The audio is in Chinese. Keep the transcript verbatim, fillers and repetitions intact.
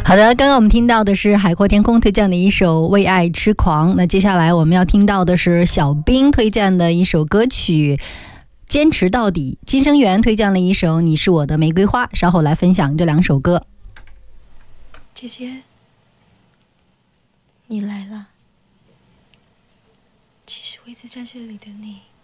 好的，刚刚我们听到的是海阔天空推荐的一首《为爱痴狂》，那接下来我们要听到的是小兵推荐的一首歌曲《坚持到底》，金生源推荐了一首《你是我的玫瑰花》，稍后来分享这两首歌。 姐姐，你来了。其实我一直在这里等你。